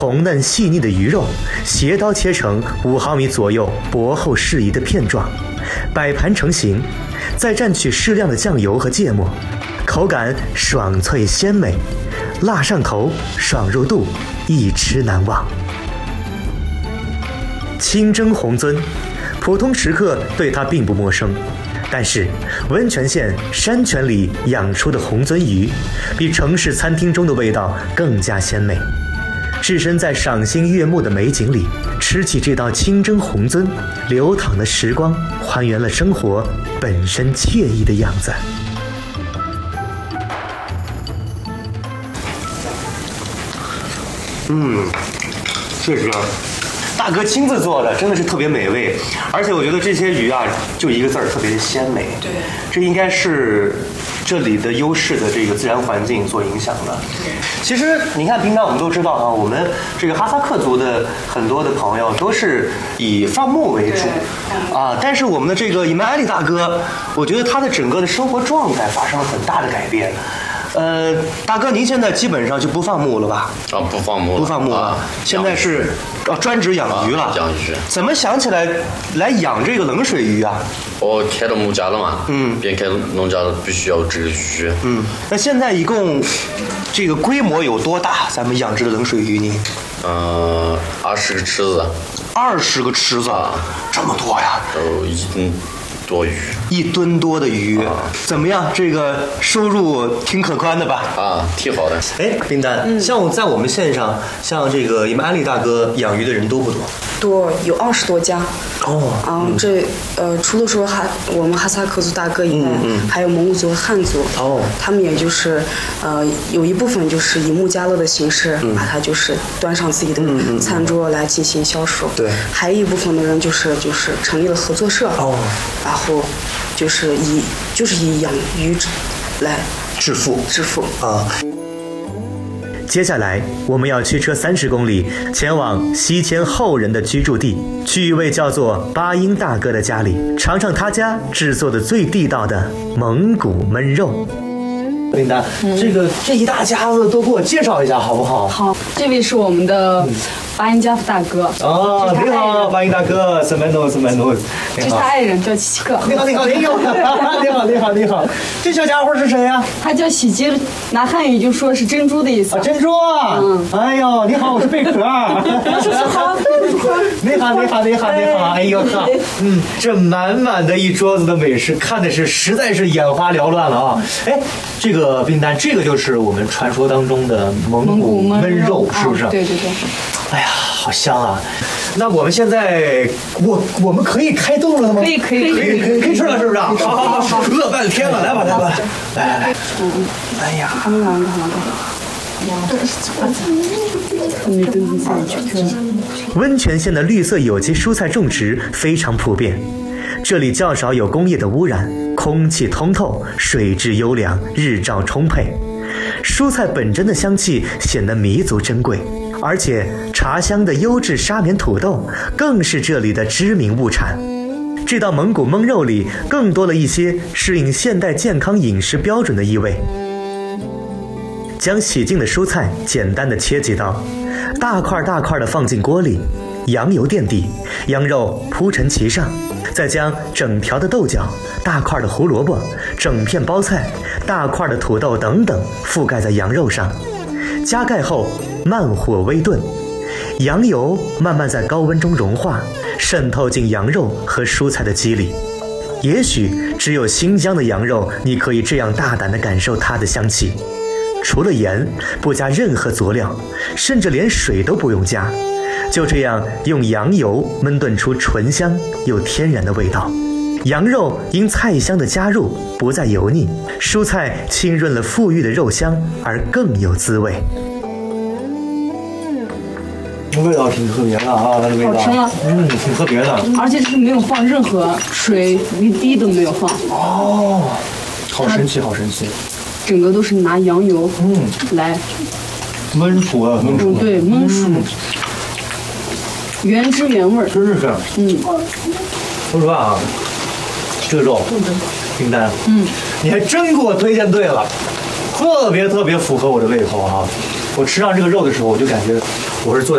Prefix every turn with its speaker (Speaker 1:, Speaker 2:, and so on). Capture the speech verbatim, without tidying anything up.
Speaker 1: 红嫩细腻的鱼肉，斜刀切成五毫米左右薄厚适宜的片状，摆盘成型，再蘸取适量的酱油和芥末，口感爽脆鲜美，辣上头，爽入肚，一吃难忘。清蒸红鳟，普通食客对它并不陌生。但是，温泉县山泉里养出的红鳟鱼，比城市餐厅中的味道更加鲜美。置身在赏心悦目的美景里，吃起这道清蒸红鳟，流淌的时光还原了生活本身惬意的样子。
Speaker 2: 嗯，确实。大哥亲自做的，真的是特别美味，而且我觉得这些鱼啊，就一个字儿，特别鲜美。
Speaker 3: 对，
Speaker 2: 这应该是这里的优势的这个自然环境所影响的。其实你看，平常我们都知道啊，我们这个哈萨克族的很多的朋友都是以放牧为主啊，但是我们的这个伊曼艾利大哥，我觉得他的整个的生活状态发生了很大的改变。呃，大哥，您现在基本上就不放牧了吧？
Speaker 4: 啊，不放牧了，
Speaker 2: 不放牧了。
Speaker 4: 啊、
Speaker 2: 现在是啊，专职养鱼了。
Speaker 4: 啊、养鱼。
Speaker 2: 怎么想起来来养这个冷水鱼啊？
Speaker 4: 我开了牧家了嘛，
Speaker 2: 嗯，
Speaker 4: 边开农家了，必须要这个鱼。
Speaker 2: 嗯，那现在一共这个规模有多大？咱们养殖的冷水鱼呢？
Speaker 4: 嗯，二十个池子。
Speaker 2: 二十个池子，啊、这么多呀？
Speaker 4: 都一吨多鱼。
Speaker 2: 一吨多的鱼，啊、怎么样？这个收入挺可观的吧？
Speaker 4: 啊，挺好的。
Speaker 2: 哎，林丹，嗯、像在我们县上，像这个伊曼安利大哥养鱼的人多不多？
Speaker 3: 多，有二十多家。
Speaker 2: 哦，
Speaker 3: 啊，嗯、这呃，除了说哈我们哈萨克族大哥以外，嗯嗯、还有蒙古族、汉族。
Speaker 2: 哦，
Speaker 3: 他们也就是呃，有一部分就是以木家乐的形式，嗯、把它就是端上自己的餐桌来进行销售。
Speaker 2: 对、嗯，
Speaker 3: 还有一部分的人就是就是成立了合作社。
Speaker 2: 哦，
Speaker 3: 然后就是以就是以养鱼来
Speaker 2: 致富
Speaker 3: 致富
Speaker 2: 啊。
Speaker 1: 接下来，我们要驱车三十公里，前往西迁后人的居住地，去一位叫做巴音大哥的家里，尝尝他家制作的最地道的蒙古焖肉。
Speaker 2: 林丹，嗯、这个这一大家子都给我介绍一下好不好？
Speaker 5: 好，这位是我们的巴音加夫大哥。
Speaker 2: 哦，你好，巴音大哥，什么诺什么诺？
Speaker 5: 这是他爱人，叫奇克。
Speaker 2: 你好，你好，你好，你好，你好，你好。这小家伙是谁呀？
Speaker 5: 他叫喜吉，拿汉语就说是珍珠的意思。
Speaker 2: 啊，珍珠啊！嗯。哎呦，你好，我是贝壳。
Speaker 5: 叔叔好，叔叔好。
Speaker 2: 你好，你好，你好，你好。哎呦呵，嗯，这满满的一桌子的美食，看的是实在是眼花缭乱了啊！哎，这个。呃，冰丹，这个就是我们传说当中的蒙古焖肉，是不是？
Speaker 5: 啊、对对对。
Speaker 2: 哎呀，好香啊！那我们现在，我我们可以开动了吗？
Speaker 5: 可以可以
Speaker 2: 可以可以可以吃了，是不是？好好好，饿半天了，来吧来吧，来来来。
Speaker 5: 嗯嗯。
Speaker 2: 哎呀，
Speaker 5: 他们两个好
Speaker 1: 像。温泉县的绿色有机蔬菜种植非常普遍。这里较少有工业的污染，空气通透，水质优良，日照充沛，蔬菜本真的香气显得弥足珍贵。而且茶香的优质沙绵土豆更是这里的知名物产。这道蒙古焖肉里更多了一些适应现代健康饮食标准的意味。将洗净的蔬菜简单的切几刀，大块大块的放进锅里，羊油垫底，羊肉铺陈其上，再将整条的豆角、大块的胡萝卜、整片包菜、大块的土豆等等覆盖在羊肉上，加盖后慢火微炖，羊油慢慢在高温中融化，渗透进羊肉和蔬菜的肌里。也许只有新疆的羊肉，你可以这样大胆地感受它的香气。除了盐，不加任何佐料，甚至连水都不用加，就这样用羊油焖炖出醇香又天然的味道。羊肉因菜香的加入不再油腻，蔬菜浸润了馥郁的肉香，而更有滋味。
Speaker 2: 味道挺特别的啊，它的味道。
Speaker 5: 好吃吗？
Speaker 2: 嗯，挺特别的。
Speaker 5: 而且是没有放任何水，一滴都没有放。
Speaker 2: 哦，好神奇，好神奇。
Speaker 5: 整个都是拿羊油，嗯，来
Speaker 2: 焖熟啊，焖熟。
Speaker 5: 对，焖熟，嗯、原汁原味。
Speaker 2: 真是这样。嗯。说实话啊，这个肉，冰丹，嗯，你还真给我推荐对了，特别特别符合我的胃口啊！我吃上这个肉的时候，我就感觉我是坐在。